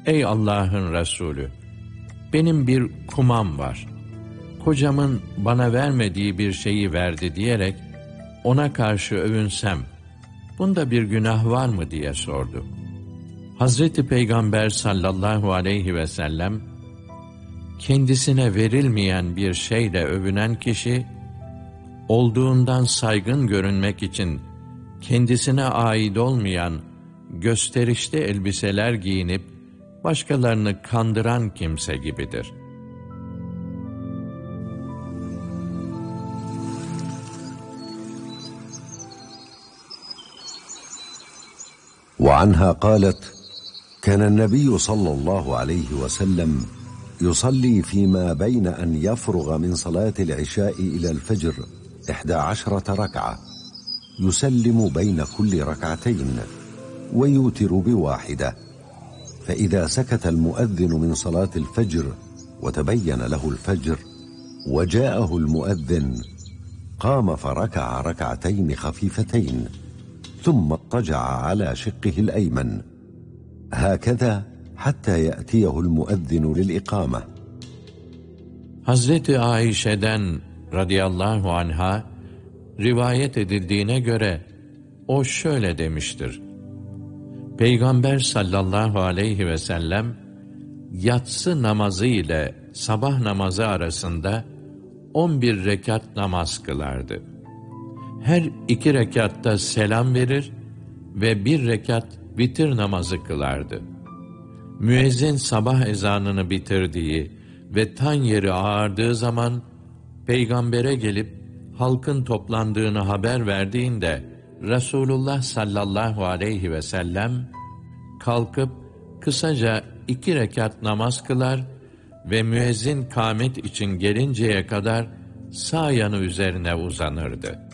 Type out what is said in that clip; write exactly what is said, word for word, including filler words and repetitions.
Ey Allah'ın Resulü! Benim bir kumam var. Kocamın bana vermediği bir şeyi verdi diyerek ona karşı övünsem, bunda bir günah var mı diye sordu. Hazreti Peygamber sallallahu aleyhi ve sellem, kendisine verilmeyen bir şeyle övünen kişi, olduğundan saygın görünmek için kendisine ait olmayan gösterişli elbiseler giyinip başkalarını kandıran kimse gibidir. وعنها قالت: كان النبي صلى الله عليه وسلم يصلي فيما بين أن يفرغ من صلاة العشاء إلى الفجر إحدى عشرة ركعة، يسلم بين كل ركعتين ويوتر بواحدة، فإذا سكت المؤذن من صلاة الفجر وتبين له الفجر وجاءه المؤذن قام فركع ركعتين خفيفتين ثم اضطجع على شقه الأيمن، هكذا حتى يأتيه المؤذن للإقامة. Hazreti Ayşe'den radıyallahu anha rivayet edildiğine göre o şöyle demiştir: Peygamber sallallahu aleyhi ve sellem yatsı namazı ile sabah namazı arasında on bir rekat namaz kılardı. Her iki rekatta selam verir ve bir rekat vitir namazı kılardı. Müezzin sabah ezanını bitirdiği ve tan yeri ağardığı zaman Peygamber'e gelip halkın toplandığını haber verdiğinde Resulullah sallallahu aleyhi ve sellem kalkıp kısaca iki rekat namaz kılar ve müezzin kâmet için gelinceye kadar sağ yanı üzerine uzanırdı.